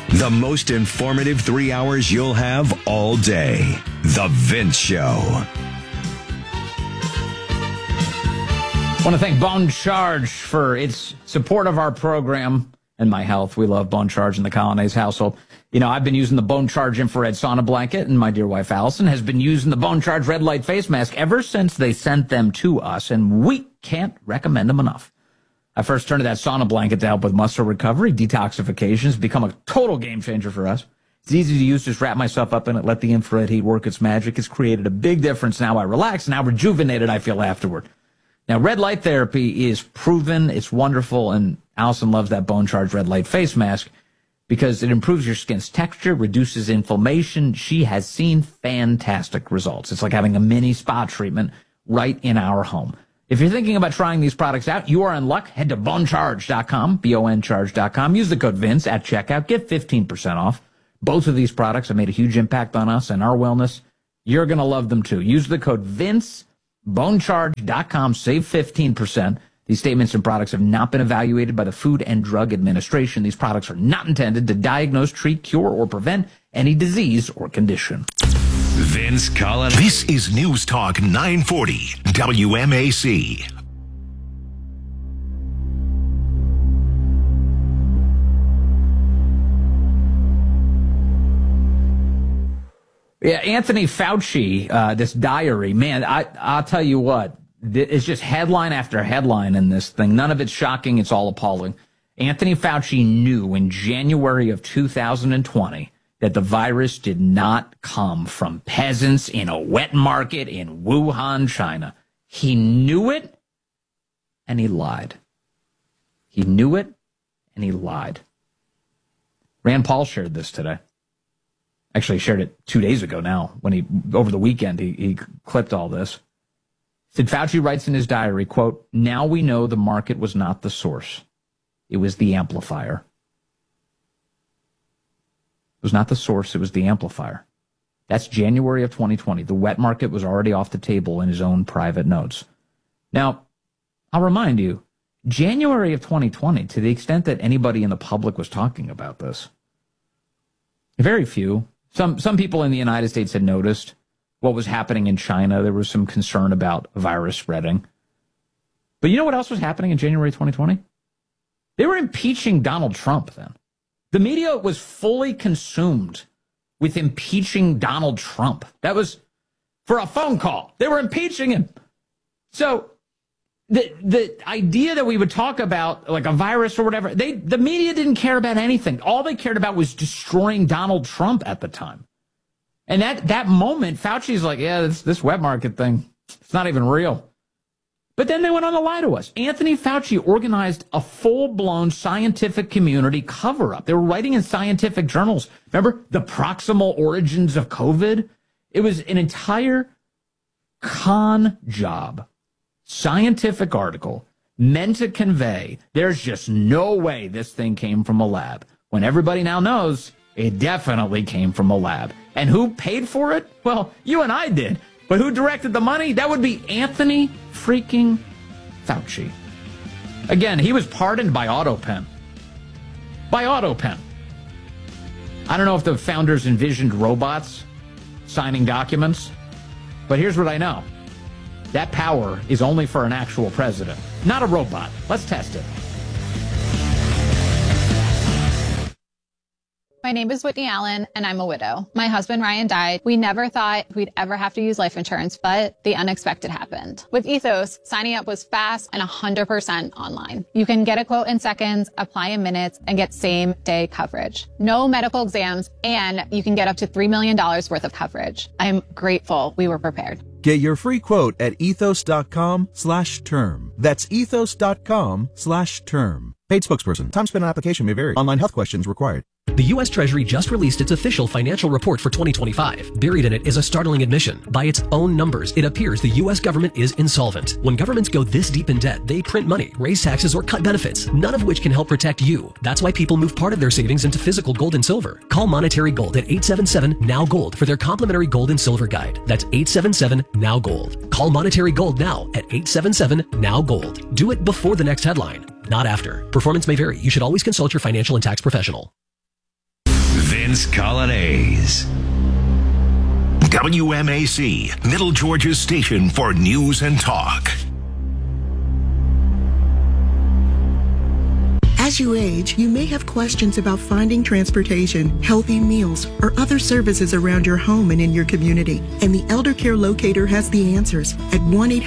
The most informative 3 hours you'll have all day. The Vince Show. I want to thank Bone Charge for its support of our program and my health. We love Bone Charge in the Colonnais household. You know, I've been using the Bone Charge infrared sauna blanket, and my dear wife Allison has been using the Bone Charge red light face mask ever since they sent them to us, and we can't recommend them enough. I first turned to that sauna blanket to help with muscle recovery, detoxification. It's become a total game changer for us. It's easy to use, just wrap myself up in it, let the infrared heat work its magic. It's created a big difference. Now I relax, and how rejuvenated I feel afterward. Now, red light therapy is proven, it's wonderful, and Allison loves that Bone Charge red light face mask because it improves your skin's texture, reduces inflammation. She has seen fantastic results. It's like having a mini spa treatment right in our home. If you're thinking about trying these products out, you are in luck. Head to bonecharge.com, BONcharge.com. Use the code Vince at checkout. Get 15% off. Both of these products have made a huge impact on us and our wellness. You're going to love them too. Use the code Vince, bonecharge.com. Save 15%. These statements and products have not been evaluated by the Food and Drug Administration. These products are not intended to diagnose, treat, cure, or prevent any disease or condition. Vince Colonnais. This is News Talk 940 WMAC. Yeah, Anthony Fauci, this diary, man, I'll tell you what, it's just headline after headline in this thing. None of it's shocking. It's all appalling. Anthony Fauci knew in January of 2020 that the virus did not come from peasants in a wet market in Wuhan, China. He knew it, and he lied. He knew it, and he lied. Rand Paul shared this today. Actually, he shared it 2 days ago now, when over the weekend, he clipped all this. Said Fauci writes in his diary, quote, "Now we know the market was not the source. It was the amplifier." It was not the source, it was the amplifier. That's January of 2020. The wet market was already off the table in his own private notes. Now, I'll remind you, January of 2020, to the extent that anybody in the public was talking about this, very few. Some people in the United States had noticed what was happening in China. There was some concern about a virus spreading. But you know what else was happening in January 2020? They were impeaching Donald Trump then. The media was fully consumed with impeaching Donald Trump. That was for a phone call. They were impeaching him. So the idea that we would talk about like a virus or whatever, the media didn't care about anything. All they cared about was destroying Donald Trump at the time. And that moment, Fauci's like, yeah, this wet market thing, it's not even real. But then they went on to lie to us. Anthony Fauci organized a full-blown scientific community cover-up. They were writing in scientific journals. Remember the proximal origins of COVID? It was an entire con job, scientific article meant to convey there's just no way this thing came from a lab, when everybody now knows it definitely came from a lab. And who paid for it? Well, you and I did. But who directed the money? That would be Anthony freaking Fauci. Again, he was pardoned by AutoPen. By AutoPen. I don't know if the founders envisioned robots signing documents, but here's what I know. That power is only for an actual president, not a robot. Let's test it. My name is Whitney Allen, and I'm a widow. My husband, Ryan, died. We never thought we'd ever have to use life insurance, but the unexpected happened. With Ethos, signing up was fast and 100% online. You can get a quote in seconds, apply in minutes, and get same-day coverage. No medical exams, and you can get up to $3 million worth of coverage. I'm grateful we were prepared. Get your free quote at ethos.com/term. That's ethos.com/term. Paid spokesperson. Time spent on application may vary. Online health questions required. The U.S. Treasury just released its official financial report for 2025. Buried in it is a startling admission. By its own numbers, it appears the U.S. government is insolvent. When governments go this deep in debt, they print money, raise taxes, or cut benefits, none of which can help protect you. That's why people move part of their savings into physical gold and silver. Call Monetary Gold at 877-NOW-GOLD for their complimentary gold and silver guide. That's 877-NOW-GOLD. Call Monetary Gold now at 877-NOW-GOLD. Do it before the next headline, not after. Performance may vary. You should always consult your financial and tax professional. Vince Colonnese. WMAC, Middle Georgia's station for news and talk. As you age, you may have questions about finding transportation, healthy meals, or other services around your home and in your community. And the Elder Care Locator has the answers at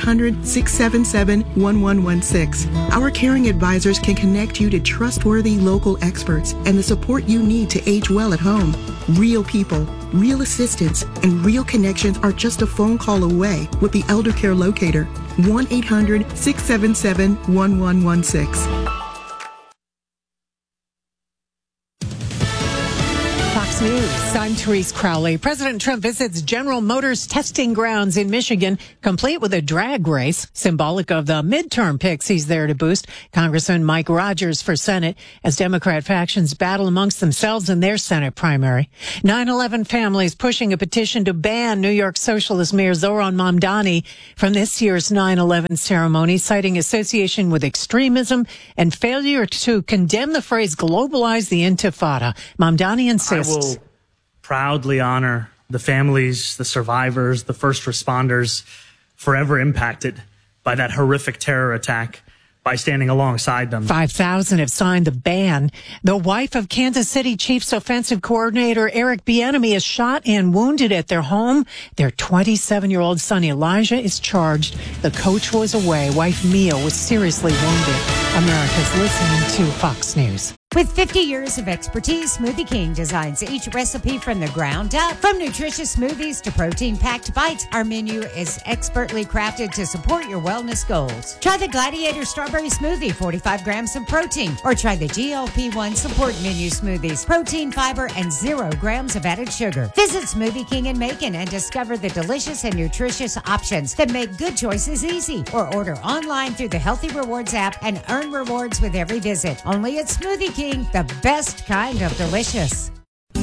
1-800-677-1116. Our caring advisors can connect you to trustworthy local experts and the support you need to age well at home. Real people, real assistance, and real connections are just a phone call away with the Elder Care Locator. 1-800-677-1116. News. I'm Therese Crowley. President Trump visits General Motors testing grounds in Michigan, complete with a drag race, symbolic of the midterm picks he's there to boost. Congressman Mike Rogers for Senate as Democrat factions battle amongst themselves in their Senate primary. 9/11 families pushing a petition to ban New York Socialist Mayor Zohran Mamdani from this year's 9/11 ceremony, citing association with extremism and failure to condemn the phrase globalize the Intifada. Mamdani insists. I will proudly honor the families, the survivors, the first responders forever impacted by that horrific terror attack by standing alongside them. 5,000 have signed the ban. The wife of Kansas City Chiefs offensive coordinator Eric Bieniemy is shot and wounded at their home. Their 27-year-old son Elijah is charged. The coach was away. Wife Mia was seriously wounded. America's listening to Fox News. With 50 years of expertise, Smoothie King designs each recipe from the ground up. From nutritious smoothies to protein-packed bites, our menu is expertly crafted to support your wellness goals. Try the Gladiator Strawberry Smoothie, 45 grams of protein, or try the GLP-1 Support Menu Smoothies, protein, fiber, and 0 grams of added sugar. Visit Smoothie King in Macon and discover the delicious and nutritious options that make good choices easy. Or order online through the Healthy Rewards app and earn rewards with every visit. Only at Smoothie King. The best kind of delicious.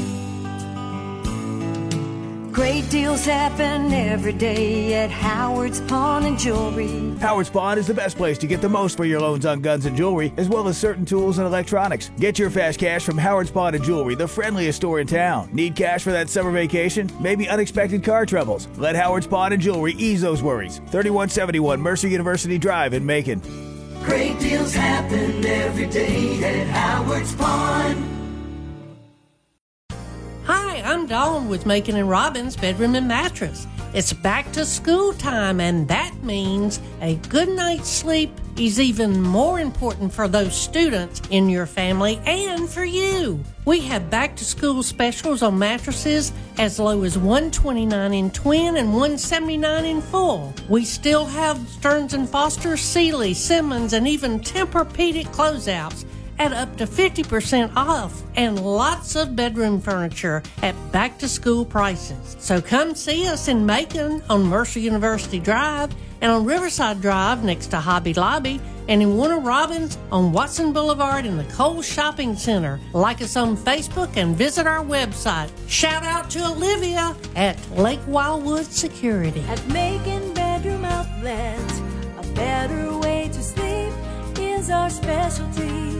Great deals happen every day at Howard's Pawn and Jewelry. Howard's Pawn is the best place to get the most for your loans on guns and jewelry, as well as certain tools and electronics. Get your fast cash from Howard's Pawn and Jewelry, the friendliest store in town. Need cash for that summer vacation? Maybe unexpected car troubles? Let Howard's Pawn and Jewelry ease those worries. 3171 Mercer University Drive in Macon. Great deals happen every day at Howard's Pawn. Hi, I'm Dawn with Macon & Robbins Bedroom and Mattress. It's back to school time, and that means a good night's sleep is even more important for those students in your family and for you. We have back-to-school specials on mattresses as low as $129 in twin and $179 in full. We still have Stearns & Foster, Sealy, Simmons, and even Tempur-Pedic closeouts at up to 50% off, and lots of bedroom furniture at back-to-school prices. So come see us in Macon on Mercer University Drive and on Riverside Drive next to Hobby Lobby, and in Warner Robins on Watson Boulevard in the Kohl's Shopping Center. Like us on Facebook and visit our website. Shout out to Olivia at Lake Wildwood Security. At Macon Bedroom Outlet, a better way to sleep is our specialty.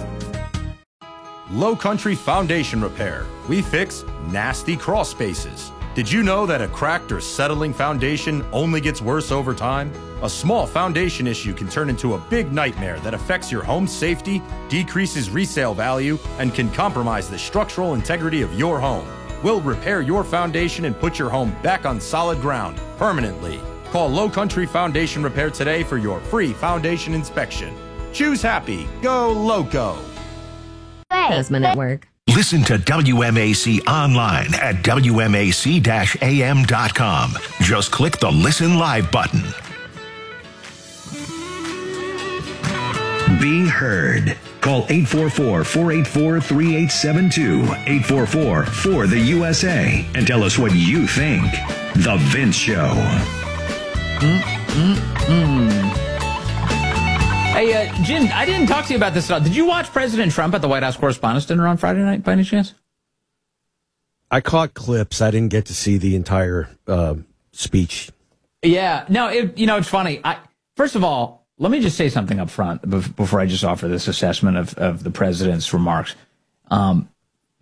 Low Country Foundation Repair. We fix nasty crawl spaces. Did you know that a cracked or settling foundation only gets worse over time? A small foundation issue can turn into a big nightmare that affects your home's safety, decreases resale value, and can compromise the structural integrity of your home. We'll repair your foundation and put your home back on solid ground permanently. Call Low Country Foundation Repair today for your free foundation inspection. Choose happy. Go Loco. Cosmo Network. Listen to WMAC online at WMAC-AM.com. Just click the Listen Live button. Be heard. Call 844-484-3872, 844-4-THE-USA, and tell us what you think. The Vince Show. Hey, Jim, I didn't talk to you about this at all. Did you watch President Trump at the White House Correspondents' Dinner on Friday night, by any chance? I caught clips. I didn't get to see the entire speech. Yeah. No, it's funny. First of all, let me just say something up front before I just offer this assessment of the president's remarks.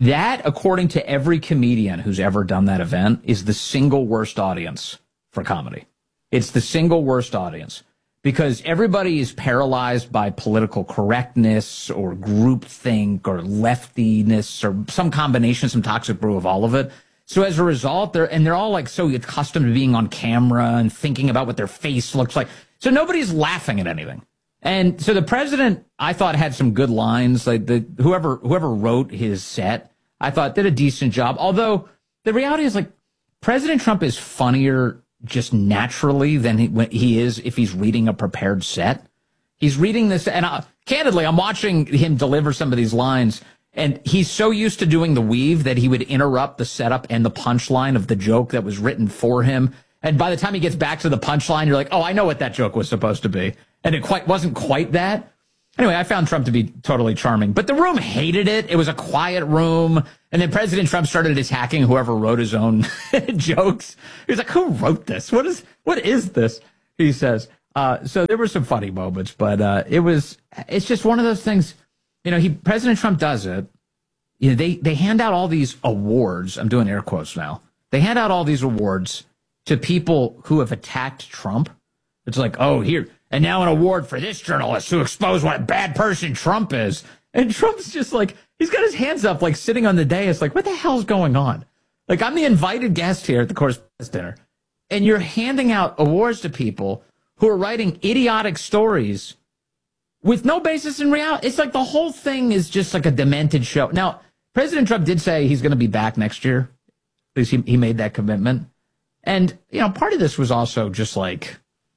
That, according to every comedian who's ever done that event, is the single worst audience for comedy. It's the single worst audience because everybody is paralyzed by political correctness or groupthink or leftiness or some combination, some toxic brew of all of it. So as a result, they're all like so accustomed to being on camera and thinking about what their face looks like. So nobody's laughing at anything. And so the president, I thought, had some good lines. Like whoever wrote his set, I thought did a decent job. Although the reality is, like, President Trump is funnier just naturally than he is if he's reading a prepared set. He's reading this, and candidly, I'm watching him deliver some of these lines, and he's so used to doing the weave that he would interrupt the setup and the punchline of the joke that was written for him. And by the time he gets back to the punchline, you're like, oh, I know what that joke was supposed to be. And it wasn't quite that. Anyway, I found Trump to be totally charming. But the room hated it. It was a quiet room. And then President Trump started attacking whoever wrote his own jokes. He was like, who wrote this? What is this? He says. So there were some funny moments, but it's just one of those things. You know, President Trump does it. You know, they hand out all these awards. I'm doing air quotes now. They hand out all these awards to people who have attacked Trump. It's like, oh, here. And now an award for this journalist who exposed what a bad person Trump is. And Trump's just like, he's got his hands up, like sitting on the dais, like, what the hell's going on? Like, I'm the invited guest here at the Correspondents' Dinner. And you're handing out awards to people who are writing idiotic stories with no basis in reality. It's like the whole thing is just like a demented show. Now, President Trump did say he's going to be back next year. At least he made that commitment. And, you know, part of this was also just like,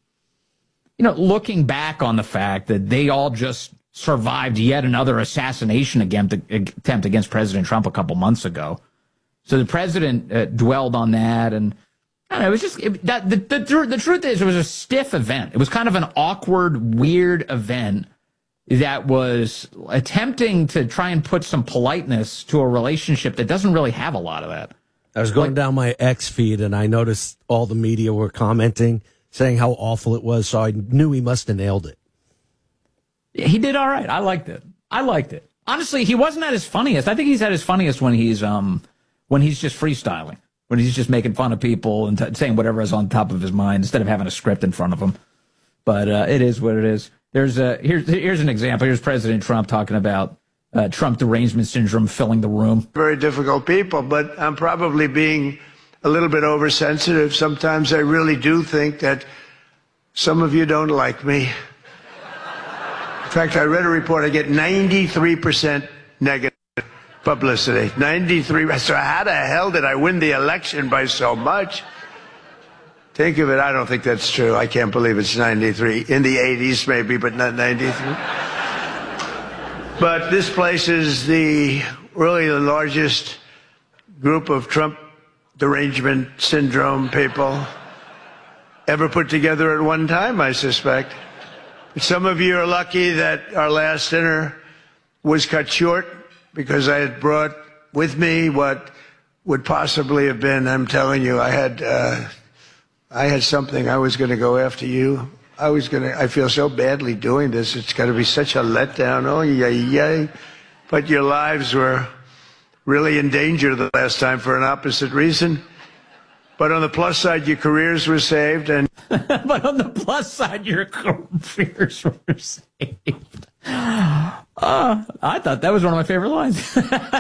you know, looking back on the fact that they all just survived yet another assassination attempt against President Trump a couple months ago. So the president dwelled on that. And I don't know, it was just the truth is it was a stiff event. It was kind of an awkward, weird event that was attempting to try and put some politeness to a relationship that doesn't really have a lot of that. I was going down my X feed and I noticed all the media were commenting, saying how awful it was, so I knew he must have nailed it. He did all right. I liked it. Honestly, he wasn't at his funniest. I think he's at his funniest when he's just freestyling, when he's just making fun of people and saying whatever is on top of his mind instead of having a script in front of him. But it is what it is. Here's an example. Here's President Trump talking about Trump derangement syndrome filling the room. Very difficult people, but I'm probably being a little bit oversensitive. Sometimes I really do think that some of you don't like me. In fact, I read a report, I get 93% negative publicity. 93. So how the hell did I win the election by so much? Think of it, I don't think that's true. I can't believe it's 93. In the 80s maybe, but not 93. But this place is really the largest group of Trump derangement syndrome people ever put together at one time, I suspect. Some of you are lucky that our last dinner was cut short because I had brought with me what would possibly have been, I'm telling you, I had something. I was going to go after you. I feel so badly doing this. It's got to be such a letdown. Oh, yay. But your lives were really in danger the last time for an opposite reason. But on the plus side, your careers were saved. And but on the plus side, your careers were saved. I thought that was one of my favorite lines.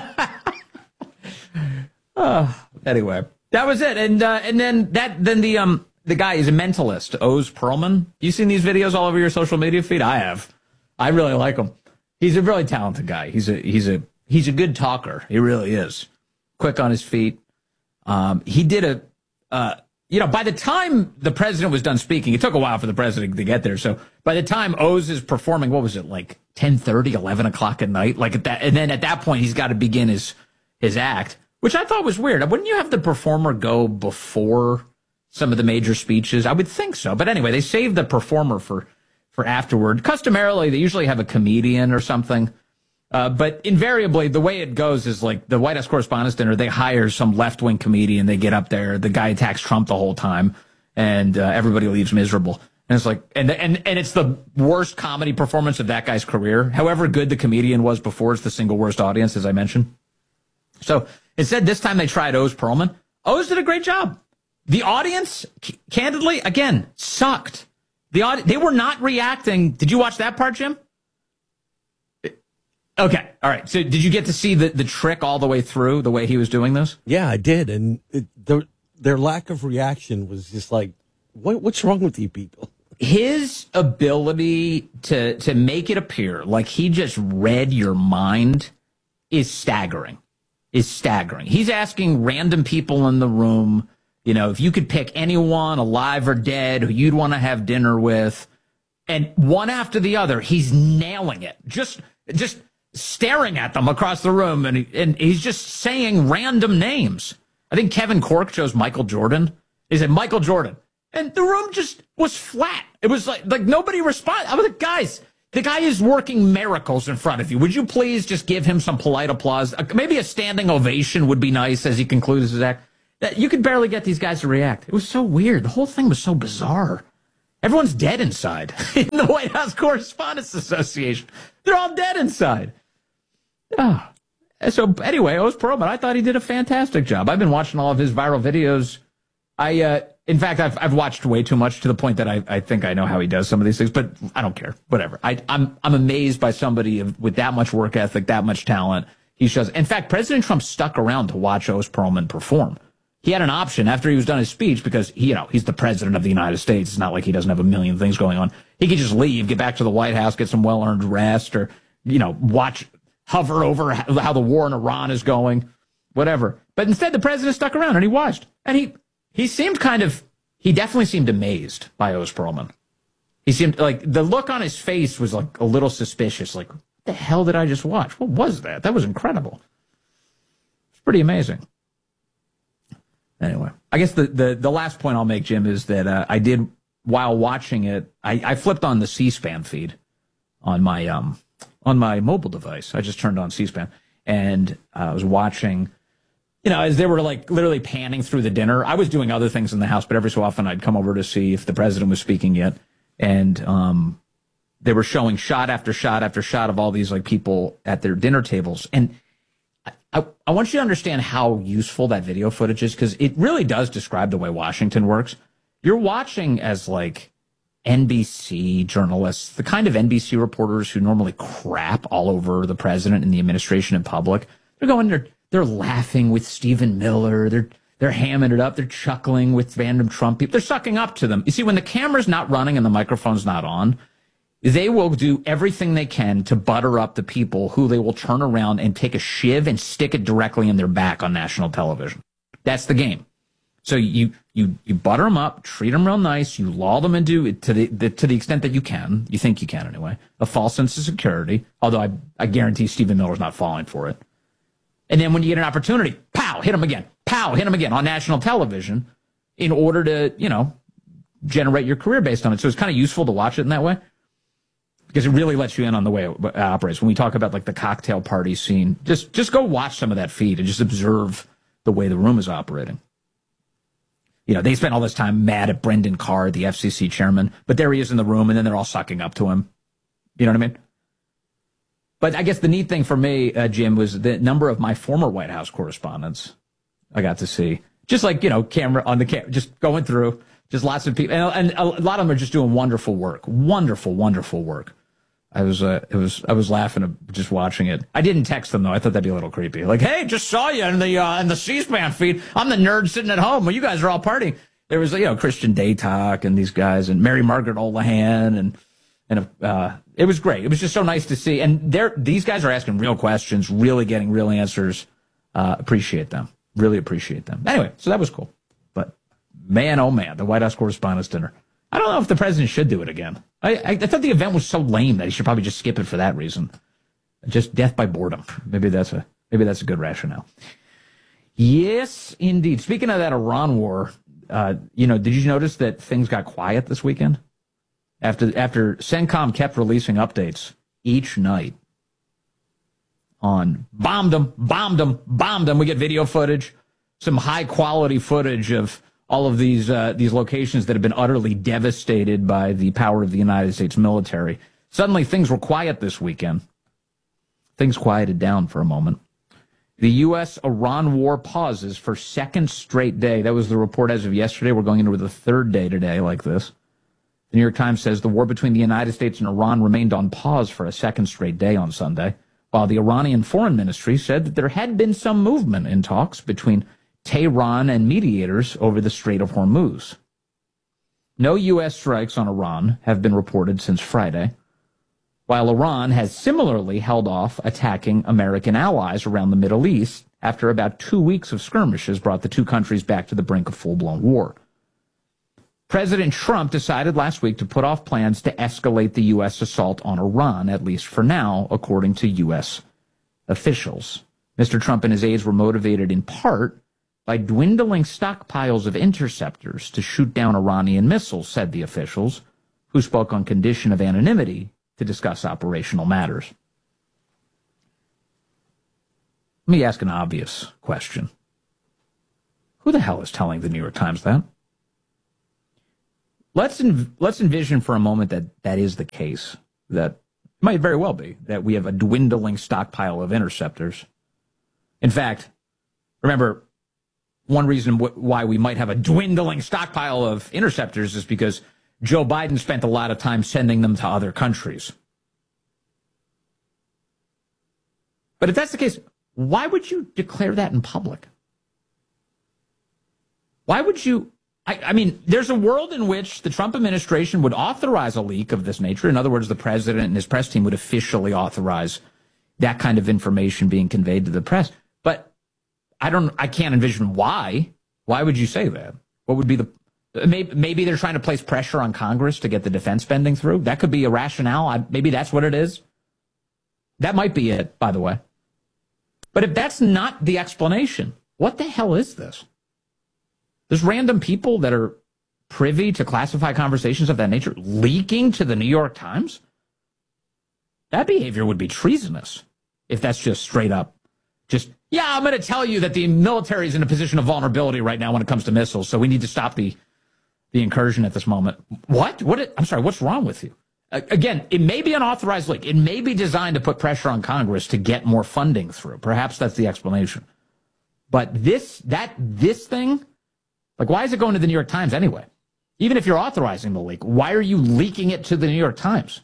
Anyway, that was it. And then the guy is a mentalist, Oz Perlman. You seen these videos all over your social media feed? I have. I really like him. He's a really talented guy. He's a good talker. He really is. Quick on his feet. He did by the time the president was done speaking, it took a while for the president to get there. So by the time Oz is performing, what was it, like 10:30, 11 o'clock at night? Like at that, and then at that point, he's got to begin his act, which I thought was weird. Wouldn't you have the performer go before some of the major speeches? I would think so. But anyway, they saved the performer for afterward. Customarily, they usually have a comedian or something. But invariably, the way it goes is like the White House Correspondents' Dinner, they hire some left-wing comedian. They get up there. The guy attacks Trump the whole time, and everybody leaves miserable. And it's like, and it's the worst comedy performance of that guy's career. However good the comedian was before, it's the single worst audience, as I mentioned. So instead, this time they tried Oz Perlman. Oz did a great job. The audience, candidly, again, sucked. They were not reacting. Did you watch that part, Jim? Okay. All right. So did you get to see the trick all the way through, the way he was doing this? Yeah, I did. And their lack of reaction was just like, what's wrong with you people? His ability to make it appear like he just read your mind is staggering. He's asking random people in the room, if you could pick anyone alive or dead who you'd want to have dinner with, and one after the other, he's nailing it. Just staring at them across the room, and he's just saying random names. I think Kevin Cork chose Michael Jordan. He said Michael Jordan. And the room just was flat. It was like nobody responded. I was like, guys, the guy is working miracles in front of you. Would you please just give him some polite applause? Maybe a standing ovation would be nice as he concludes his act. You could barely get these guys to react. It was so weird. The whole thing was so bizarre. Everyone's dead inside in the White House Correspondents Association. They're all dead inside. Oh. So anyway, Oz Perlman, I thought he did a fantastic job. I've been watching all of his viral videos. In fact, I've watched way too much to the point that I think I know how he does some of these things, but I don't care. Whatever. I'm amazed by somebody with that much work ethic, that much talent. He shows. In fact, President Trump stuck around to watch Oz Perlman perform. He had an option after he was done his speech because he's the president of the United States. It's not like he doesn't have a million things going on. He could just leave, get back to the White House, get some well-earned rest, or hover over how the war in Iran is going, whatever. But instead, the president stuck around and he watched, and he seemed he definitely seemed amazed by Oz Perlman. He seemed like the look on his face was like a little suspicious. Like, what the hell did I just watch? What was that? That was incredible. It's pretty amazing. Anyway, I guess the last point I'll make, Jim, is that I did, while watching it, I flipped on the C-SPAN feed on my mobile device. I just turned on C-SPAN and I was watching. As they were like literally panning through the dinner, I was doing other things in the house, but every so often I'd come over to see if the president was speaking yet. And they were showing shot after shot after shot of all these like people at their dinner tables. And I want you to understand how useful that video footage is, because it really does describe the way Washington works. You're watching as like NBC journalists, the kind of NBC reporters who normally crap all over the president and the administration in public. They're going there. They're laughing with Stephen Miller. They're hamming it up. They're chuckling with random Trump people. They're sucking up to them. You see, when the camera's not running and the microphone's not on, they will do everything they can to butter up the people who they will turn around and take a shiv and stick it directly in their back on national television. That's the game. So you butter them up, treat them real nice, you lull them into it to the extent that you can. You think you can anyway. A false sense of security. Although I guarantee Stephen Miller's not falling for it. And then when you get an opportunity, pow, hit him again. Pow, hit him again on national television in order to, generate your career based on it. So it's kind of useful to watch it in that way because it really lets you in on the way it operates. When we talk about like the cocktail party scene, just go watch some of that feed and just observe the way the room is operating. They spent all this time mad at Brendan Carr, the FCC chairman, but there he is in the room and then they're all sucking up to him. You know what I mean? But I guess the neat thing for me, Jim, was the number of my former White House correspondents I got to see. Just like, camera on the camera, just going through, just lots of people. And a lot of them are just doing wonderful work. Wonderful, wonderful work. I was laughing just watching it. I didn't text them, though. I thought that'd be a little creepy. Like, hey, just saw you in the C-SPAN feed. I'm the nerd sitting at home. Well, you guys are all partying. There was, Christian Daytalk and these guys and Mary Margaret Olahan and it was great. It was just so nice to see. And these guys are asking real questions, really getting real answers. Appreciate them. Really appreciate them. Anyway, so that was cool. But man, oh man, the White House Correspondents' Dinner. I don't know if the president should do it again. I thought the event was so lame that he should probably just skip it for that reason. Just death by boredom. Maybe that's a good rationale. Yes, indeed. Speaking of that Iran war, did you notice that things got quiet this weekend? After CENTCOM kept releasing updates each night on bombed them. We get video footage, some high quality footage of all of these locations that have been utterly devastated by the power of the United States military. Suddenly things were quiet this weekend. Things quieted down for a moment. The U.S.-Iran war pauses for second straight day. That was the report as of yesterday. We're going into the third day today like this. The New York Times says the war between the United States and Iran remained on pause for a second straight day on Sunday, while the Iranian Foreign Ministry said that there had been some movement in talks between Tehran and mediators over the Strait of Hormuz. No U.S. strikes on Iran have been reported since Friday, while Iran has similarly held off attacking American allies around the Middle East after about 2 weeks of skirmishes brought the two countries back to the brink of full-blown war. President Trump decided last week to put off plans to escalate the U.S. assault on Iran, at least for now, according to U.S. officials. Mr. Trump and his aides were motivated in part by dwindling stockpiles of interceptors to shoot down Iranian missiles, said the officials, who spoke on condition of anonymity to discuss operational matters. Let me ask an obvious question. Who the hell is telling the New York Times that? Let's envision for a moment that is the case. That might very well be, that we have a dwindling stockpile of interceptors. In fact, remember, one reason why we might have a dwindling stockpile of interceptors is because Joe Biden spent a lot of time sending them to other countries. But if that's the case, why would you declare that in public? Why would you? I mean, there's a world in which the Trump administration would authorize a leak of this nature. In other words, the president and his press team would officially authorize that kind of information being conveyed to the press. But I can't envision why. Why would you say that? What would be the... Maybe they're trying to place pressure on Congress to get the defense spending through. That could be a rationale. Maybe that's what it is. That might be it, by the way. But if that's not the explanation, what the hell is this? There's random people that are privy to classified conversations of that nature leaking to the New York Times? That behavior would be treasonous if that's just straight up. Just, yeah, I'm going to tell you that the military is in a position of vulnerability right now when it comes to missiles, so we need to stop the incursion at this moment. What? I'm sorry, what's wrong with you? Again, it may be an authorized leak. It may be designed to put pressure on Congress to get more funding through. Perhaps that's the explanation. But this thing, like, why is it going to the New York Times anyway? Even if you're authorizing the leak, why are you leaking it to the New York Times?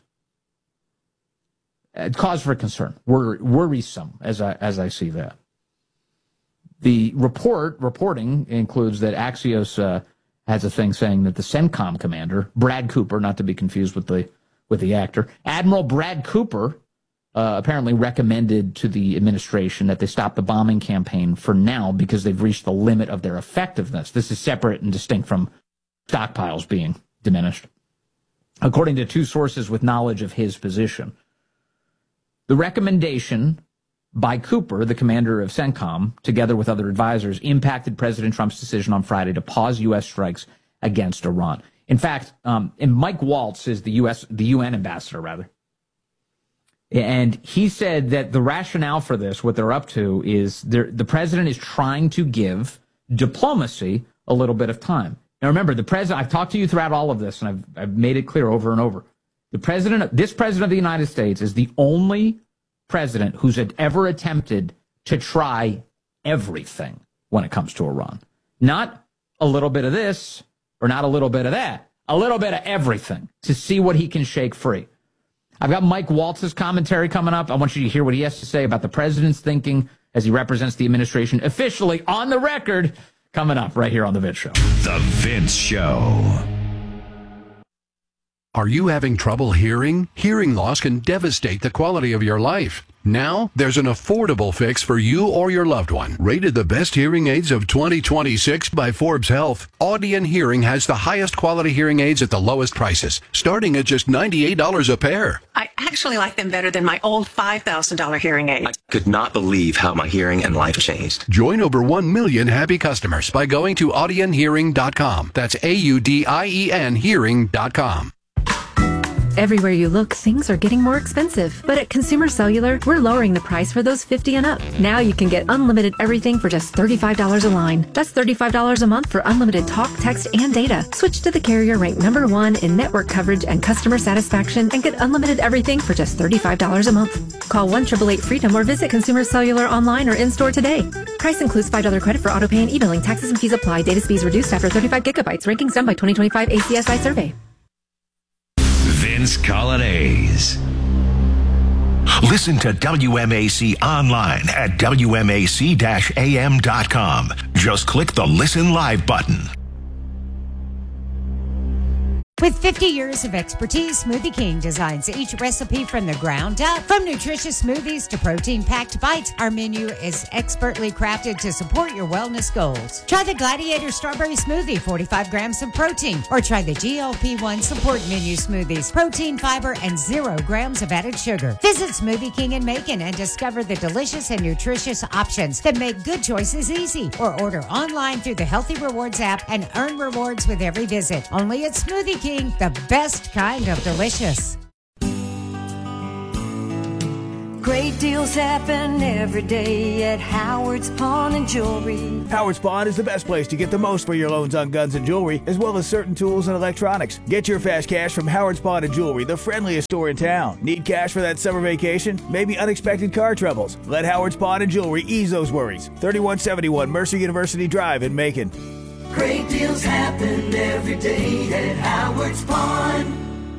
Cause for concern, worrisome as I see that. The reporting includes that Axios has a thing saying that the CENTCOM commander, Brad Cooper, not to be confused with the actor, Admiral Brad Cooper, apparently recommended to the administration that they stop the bombing campaign for now because they've reached the limit of their effectiveness. This is separate and distinct from stockpiles being diminished. According to two sources with knowledge of his position, the recommendation by Cooper, the commander of CENTCOM, together with other advisors, impacted President Trump's decision on Friday to pause U.S. strikes against Iran. In fact, and Mike Waltz is the UN ambassador, rather. And he said that the rationale for this, what they're up to, is the president is trying to give diplomacy a little bit of time. Now, remember, the president, I've talked to you throughout all of this, and I've made it clear over and over. This president of the United States is the only president who's ever attempted to try everything when it comes to Iran. Not a little bit of this or not a little bit of that. A little bit of everything to see what he can shake free. I've got Mike Waltz's commentary coming up. I want you to hear what he has to say about the president's thinking as he represents the administration officially on the record, coming up right here on The Vince Show. The Vince Show. Are you having trouble hearing? Hearing loss can devastate the quality of your life. Now, there's an affordable fix for you or your loved one. Rated the best hearing aids of 2026 by Forbes Health, Audion Hearing has the highest quality hearing aids at the lowest prices, starting at just $98 a pair. I actually like them better than my old $5,000 hearing aid. I could not believe how my hearing and life changed. Join over 1 million happy customers by going to audionhearing.com. That's AUDIEN hearing.com. Everywhere you look, things are getting more expensive. But at Consumer Cellular, we're lowering the price for those 50 and up. Now you can get unlimited everything for just $35 a line. That's $35 a month for unlimited talk, text, and data. Switch to the carrier ranked #1 in network coverage and customer satisfaction and get unlimited everything for just $35 a month. Call 1-888-FREEDOM or visit Consumer Cellular online or in-store today. Price includes $5 credit for autopay and e-billing. Taxes and fees apply. Data speeds reduced after 35 gigabytes. Rankings done by 2025 ACSI survey. Vince Colonnese. Listen to WMAC online at WMAC-AM.com. Just click the Listen Live button. With 50 years of expertise, Smoothie King designs each recipe from the ground up. From nutritious smoothies to protein-packed bites, our menu is expertly crafted to support your wellness goals. Try the Gladiator Strawberry Smoothie, 45 grams of protein. Or try the GLP-1 Support Menu Smoothies, protein, fiber, and 0 grams of added sugar. Visit Smoothie King in Macon and discover the delicious and nutritious options that make good choices easy. Or order online through the Healthy Rewards app and earn rewards with every visit. Only at Smoothie King. The best kind of delicious. Great deals happen every day at Howard's Pawn and Jewelry. Howard's Pawn is the best place to get the most for your loans on guns and jewelry, as well as certain tools and electronics. Get your fast cash from Howard's Pawn and Jewelry, the friendliest store in town. Need cash for that summer vacation? Maybe unexpected car troubles? Let Howard's Pawn and Jewelry ease those worries. 3171 Mercer University Drive in Macon. Great deals happen every day at Howard's Pawn.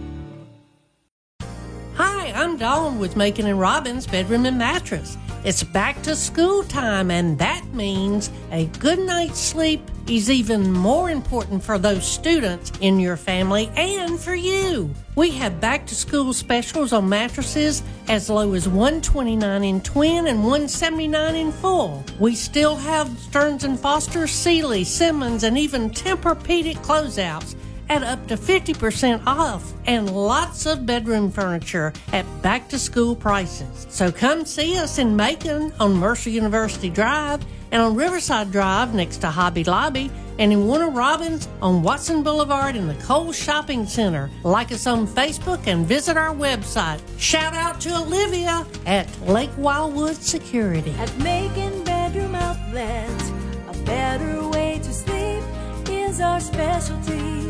Hi, I'm Dawn with Macon and Robbins Bedroom and Mattress. It's back to school time, and that means a good night's sleep is even more important for those students in your family and for you. We have back to school specials on mattresses as low as $129 in twin and $179 in full. We still have Stearns & Foster, Sealy, Simmons, and even Tempur-Pedic closeouts at up to 50% off, and lots of bedroom furniture at back-to-school prices. So come see us in Macon on Mercer University Drive and on Riverside Drive next to Hobby Lobby, and in Warner Robins on Watson Boulevard in the Kohl's Shopping Center. Like us on Facebook and visit our website. Shout out to Olivia at Lake Wildwood Security. At Macon Bedroom Outlet, a better way to sleep is our specialty.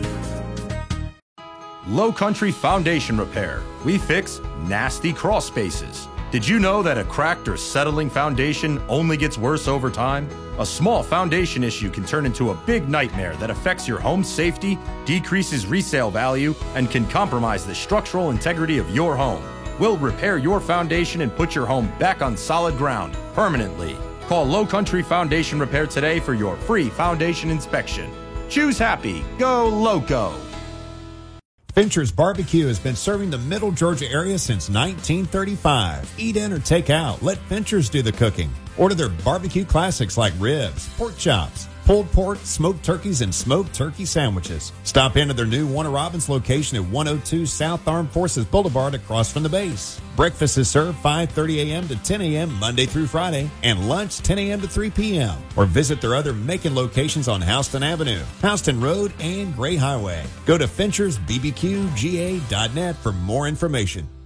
Low Country Foundation Repair. We fix nasty crawl spaces. Did you know that a cracked or settling foundation only gets worse over time? A small foundation issue can turn into a big nightmare that affects your home's safety, decreases resale value, and can compromise the structural integrity of your home. We'll repair your foundation and put your home back on solid ground permanently. Call Low Country Foundation Repair today for your free foundation inspection. Choose happy. Go Loco. Fincher's Barbecue has been serving the Middle Georgia area since 1935. Eat in or take out. Let Fincher's do the cooking. Order their barbecue classics like ribs, pork chops, pulled pork, smoked turkeys, and smoked turkey sandwiches. Stop into their new Warner Robins location at 102 South Armed Forces Boulevard across from the base. Breakfast is served 5:30 a.m. to 10 a.m. Monday through Friday, and lunch 10 a.m. to 3 p.m. Or visit their other Macon locations on Houston Avenue, Houston Road, and Gray Highway. Go to FinchersBBQGA.net for more information.